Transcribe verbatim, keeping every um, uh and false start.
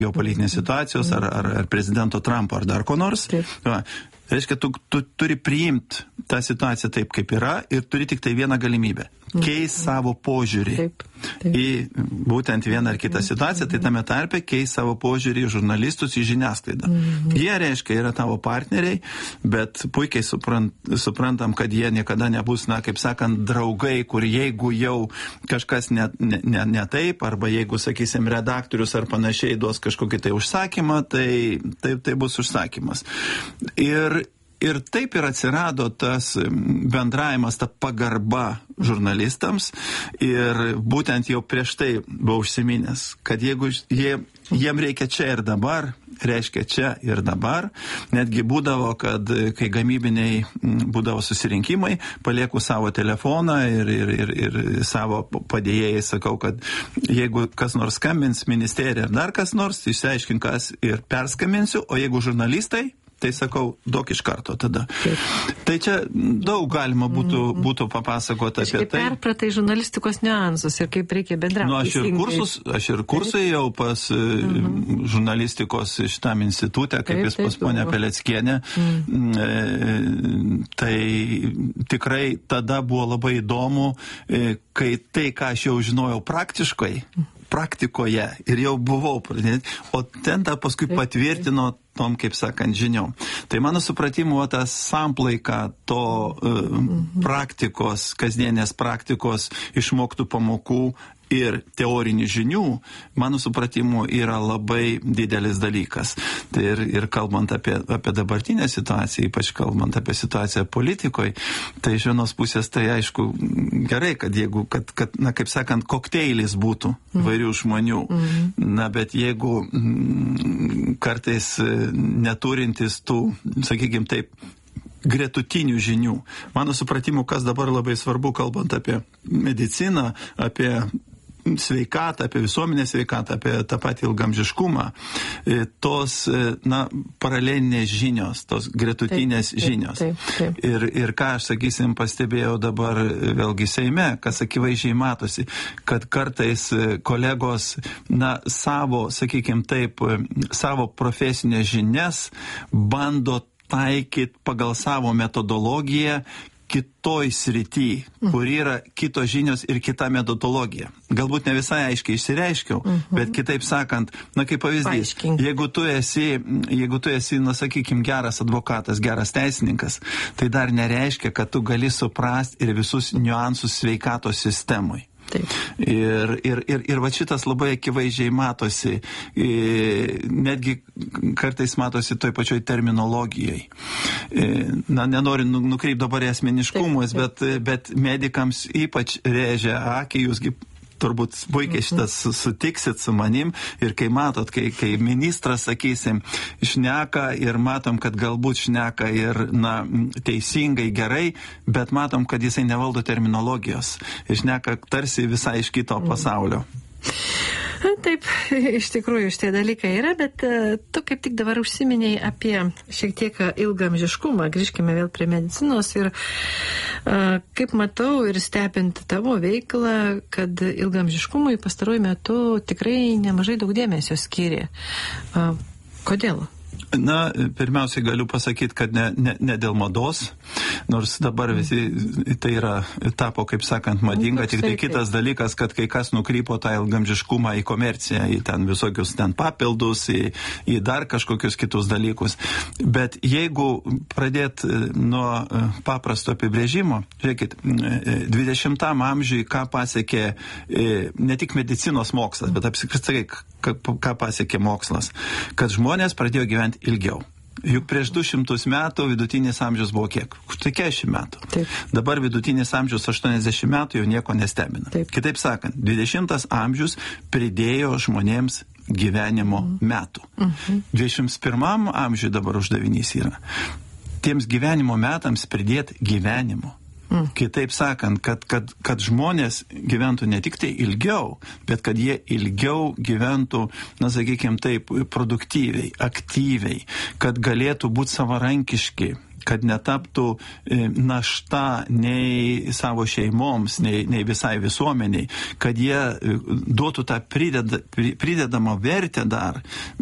geopolitinės situacijos, ar, ar, ar prezidento Trumpo, ar dar ko nors. Va. Reiškia, tu, tu turi priimti tą situaciją taip, kaip yra, ir turi tik tai vieną galimybę. Keis savo požiūrį taip, taip. į būtent vieną ar kitą situaciją, tai tame tarpe keis savo požiūrį į žurnalistus, į žiniasklaidą. Mhm. Jie, reiškia, yra tavo partneriai, bet puikiai suprant, suprantam, kad jie niekada nebus, na, kaip sakant, draugai, kur jeigu jau kažkas ne, ne, ne, ne taip, arba jeigu, sakysim, redaktorius ar panašiai duos kažkokį tai užsakymą, tai taip tai bus užsakymas. Ir Ir taip ir atsirado tas bendravimas, ta pagarba žurnalistams, ir būtent jau prieš tai buvau užsiminęs, kad jeigu jie, jiem reikia čia ir dabar, reiškia čia ir dabar, netgi būdavo, kad kai gamybiniai būdavo susirinkimai, palieku savo telefoną ir, ir, ir, ir savo padėjėjai sakau, kad jeigu kas nors skambins ministerija ar dar kas nors, išsiaiškink kas ir perskambinsiu, o jeigu žurnalistai, tai sakau, daug iš karto tada. Taip. Tai čia daug galima būtų, mm. būtų papasakoti apie tai. Perpratai žurnalistikos niuansus ir kaip reikia bendrauti. Nu, aš ir kursus, aš ir kursai jau pas mm. žurnalistikos šitam institutė, kaip taip, jis pas ponę Peleckienę. Mm. E, tai tikrai tada buvo labai įdomu, e, kai tai, ką aš jau žinojau praktiškai, praktikoje ir jau buvau pradėti, o ten tą paskui patvirtino tom, kaip sakant, žiniom. Tai mano supratimu, ta samplaika to uh, praktikos, kasdienės praktikos, išmoktų pamokų ir teorinių žinių, mano supratimu, yra labai didelis dalykas. Tai ir, ir kalbant apie, apie dabartinę situaciją, ypač kalbant apie situaciją politikoje, tai iš vienos pusės tai aišku gerai, kad jeigu, kad, kad na, kaip sakant, kokteilis būtų įvairių žmonių, mm. na, bet jeigu mm, kartais neturintis tų, sakykime taip, gretutinių žinių. Mano supratimu, kas dabar labai svarbu, kalbant apie mediciną, apie sveikatą, apie visuomenės sveikatą, apie tą patį ilgamžiškumą, tos, na, paralelinės žinios, tos gretutinės taip, žinios. Taip, taip, taip. Ir, ir ką aš, sakysim, pastebėjau dabar vėlgi Seime, kas akivaizdžiai matosi, kad kartais kolegos, na, savo, sakykim taip, savo profesinės žinias bando taikyti pagal savo metodologiją kitoj srity, kur yra kitos žinios ir kita metodologija. Galbūt ne visai aiškiai išsireiškiau, uh-huh. bet kitaip sakant, na kaip pavyzdys, Paaiškink. jeigu tu esi, jeigu tu esi, na sakykim, geras advokatas, geras teisininkas, tai dar nereiškia, kad tu gali suprasti ir visus niuansus sveikatos sistemui. Taip. Ir, ir, ir, ir va šitas labai akivaizdžiai matosi, netgi kartais matosi toj pačioj terminologijai. Na, nenoriu nukreipti dabar į asmeniškumus, bet, bet medikams ypač rėžia akį, jūsgi turbūt puikiai šitas sutiksit su manim, ir kai matot, kai, kai ministras, sakysim, šneka ir matom, kad galbūt šneka ir, na, teisingai gerai, bet matom, kad jisai nevaldo terminologijos. Ir šneka tarsi visai iš kito pasaulio. Taip, iš tikrųjų šitie dalykai yra, bet uh, tu kaip tik dabar užsiminėjai apie šiek tiek ilgamžiškumą. Grįžkime vėl prie medicinos ir uh, kaip matau ir stebint tavo veiklą, kad ilgamžiškumui pastaruoju metu tikrai nemažai daug dėmesio skiria. Uh, kodėl? Na, pirmiausiai galiu pasakyti, kad ne, ne, ne dėl mados, nors dabar visi tai yra, tapo, kaip sakant, madinga, tik tai kitas dalykas, kad kai kas nukrypo tą ilgamžiškumą į komerciją, į ten visokius ten papildus, į, į dar kažkokius kitus dalykus. Bet jeigu pradėt nuo paprasto apibrėžimo, žiūrėkit, dvidešimtam amžiui ką pasiekė ne tik medicinos mokslas, bet apskritai ką pasiekė mokslas, kad žmonės pradėjo gyventi ilgiau. Juk prieš du šimtus metų vidutinis amžius buvo kiek? Štai keturiasdešimt metų. Taip. Dabar vidutinis amžius aštuoniasdešimt metų jau nieko nestebina. Taip. Kitaip sakant, dvidešimtas amžius pridėjo žmonėms gyvenimo mm. metų. Mm-hmm. dvidešimt pirmam amžiui dabar uždavinys yra tiems gyvenimo metams pridėti gyvenimo. Mm. Kitaip sakant, kad, kad, kad žmonės gyventų ne tik tai ilgiau, bet kad jie ilgiau gyventų, na, sakykime taip, produktyviai, aktyviai, kad galėtų būti savarankiški, kad netaptų našta nei savo šeimoms, nei, nei visai visuomeniai, kad jie duotų tą prideda, pridedamą vertę dar